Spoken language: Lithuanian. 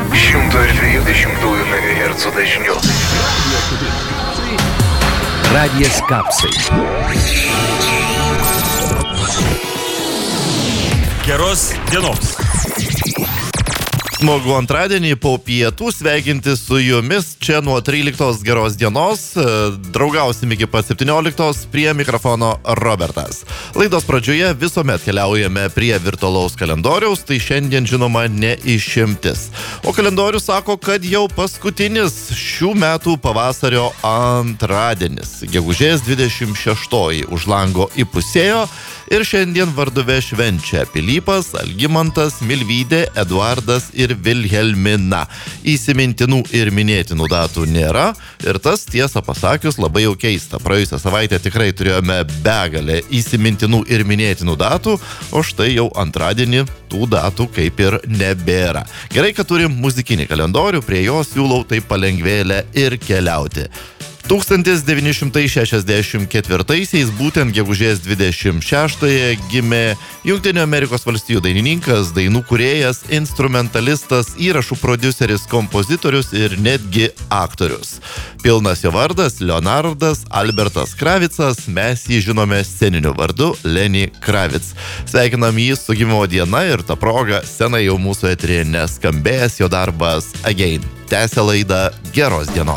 120 MHz dažniu. Radijas Kapsai. Geros dienos. Smagu antradienį po pietų sveikinti su jumis čia nuo 13 geros dienos. Draugausim iki pat 17 prie mikrofono Robertas. Laidos pradžioje visuomet keliaujame prie virtualaus kalendoriaus, tai šiandien žinoma ne išimtis. O kalendorius sako, kad jau paskutinis šių metų pavasario antradienis. Gegužės 26 už lango įpusėjo ir šiandien varduve švenčia Pilypas, Algimantas, Milvydė, Eduardas ir Vilhelmina. Įsimintinų ir minėtinų datų nėra ir tas, tiesą pasakius, labai jau keista. Praėjusią savaitę tikrai turėjome begalę įsimintinų ir minėtinų datų, o štai jau antradienį tų datų kaip ir nebėra. Gerai, kad turim muzikinį kalendorių, prie jo siūlau taip palengvėlę ir keliauti. 1964-aisiais, būtent gegužės 26-ąją, gimė Jungtinių Amerikos valstijų dainininkas, dainų kūrėjas, instrumentalistas, įrašų prodiuseris, kompozitorius ir netgi aktorius. Pilnas jo vardas Leonardas Albertas Kravicas, mes jį žinome sceniniu vardu Lenny Kravitz. Sveikinam jį su gimimo diena ir ta proga senai jau mūsų eteryje neskambėjęs jo darbas Again. Tęsia laidą Geros dienos.